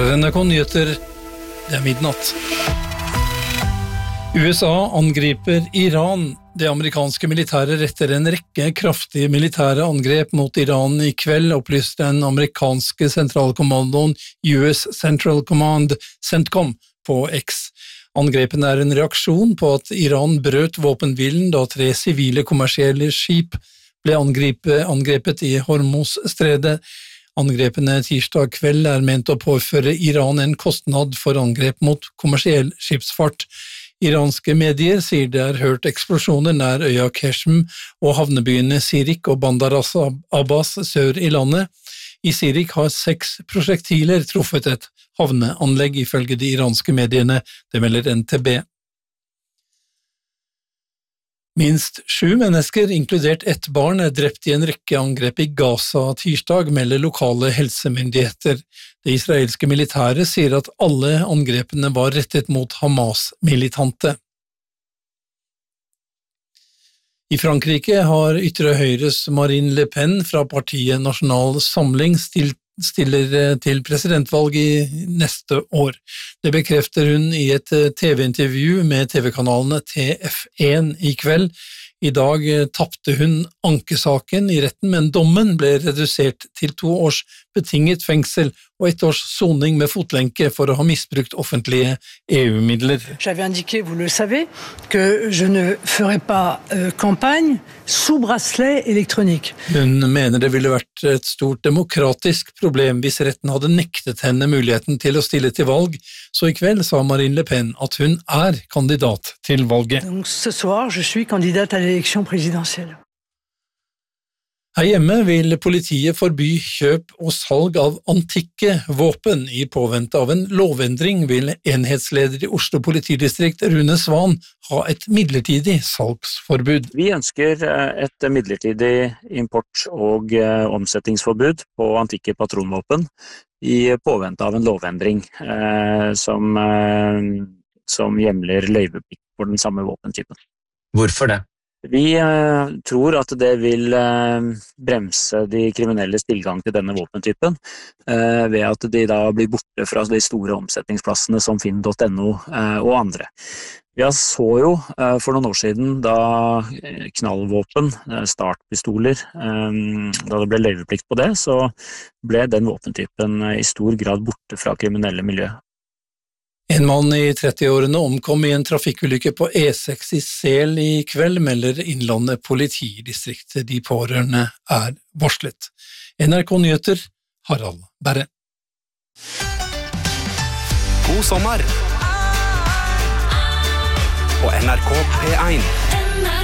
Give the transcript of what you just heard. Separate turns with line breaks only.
er NRK Nyheter, det midnatt. USA angriper Iran. Det amerikanske militæret retter en rekke kraftige militære angrep mot Iran i kveld, opplyste den amerikanske sentralkommandoen US Central Command, CENTCOM, på X. Angrepene er en reaksjon på at Iran brøt våpenhvilen da 3 sivile kommersielle skip ble angrepet i Hormuz-stredet. Angrepene tirsdag kveld er ment å påføre Iran en kostnad for angrep mot kommersiell skipsfart. Iranske medier sier det er hørt eksplosjoner nær øya Qeshm og havnebyene Sirik og Bandar Abbas sør i landet. I Sirik har 6 prosjektiler truffet et havneanlegg ifølge de iranske mediene, det melder NTB. Minst 7 mennesker, inkludert 1 barn, er drept i en rekke angrep i Gaza tirsdag, melder lokale helsemyndigheter. Det israelske militæret sier at alle angrepene var rettet mot Hamas-militante. I Frankrike har ytre høyres Marine Le Pen fra partiet Nasjonal Samling stiller til presidentvalg i neste år. Det bekrefter hun i et TV-intervju med TV-kanalene TF1 i kveld. I dag tapte hun ankesaken i retten, men dommen ble redusert til 2 års betinget fengsel og 1 års soning med fotlenke for å ha misbrukt offentlige EU-midler.
J'avais indiqué, vous le savez, que je ne ferai pas campagne sous bracelet électronique.
Hun mener det ville vært et stort demokratisk problem hvis retten hadde nektet henne muligheten til å stille til valg, så i kveld sa Marine Le Pen at hun er kandidat til valget.
Donc ce soir, je suis candidate à l'élection présidentielle.
Her hjemme vil politiet forby kjøp og salg av antikke våpen. I påvente av en lovendring vil enhetsleder i Oslo politidistrikt Rune Svan ha et midlertidig salgsforbud.
Vi ønsker et midlertidig import- og omsetningsforbud på antikke patronvåpen i påvente av en lovendring som hjemler løyveplikt for den samme våpentypen.
Hvorfor det?
Vi tror at det vil bremse de kriminelles tilgang til denne våpentypen ved at de da blir borte fra de store omsetningsplassene som finn.no og andre. Vi så jo for noen år siden da knallvåpen, startpistoler, da det ble løyveplikt på det, så ble den våpentypen i stor grad borte fra kriminelle miljø.
En mann i 30-årene omkom i en trafikkulykke på E6 i Sel i kveld, melder Innlandet politidistrikt. De pårørende er varslet. NRK Nyheter, Harald Berre.
God sommer! På NRK P1.